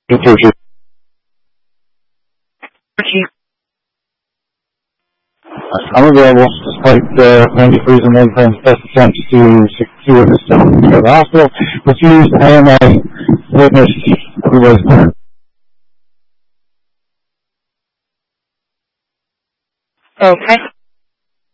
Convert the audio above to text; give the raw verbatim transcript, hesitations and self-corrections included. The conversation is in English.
Georgia. I'm available despite uh, Randy Cruz and Meg Friend's best attempts to secure the stuff to the hospital. Refused, I am a witness who was there. Okay.